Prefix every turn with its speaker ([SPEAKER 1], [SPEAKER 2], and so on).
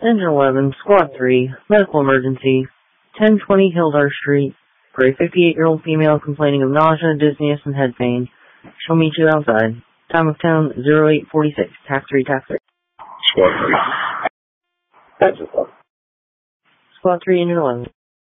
[SPEAKER 1] Engine 11, Squad 3, medical emergency, 1020 Hildar Street, for a 58-year-old female complaining of nausea, dizziness, and head pain. She'll meet you outside. Time of town, 0846, TAC 3, TAC 3.
[SPEAKER 2] Squad 3.
[SPEAKER 1] Squad 3, Engine 11.